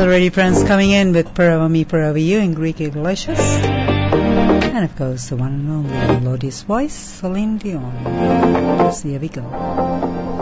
Already Prince coming in with Forever Me, Forever You in Greek Iglesias. And of course the one and only melodious voice, Celine Dion. So here we go.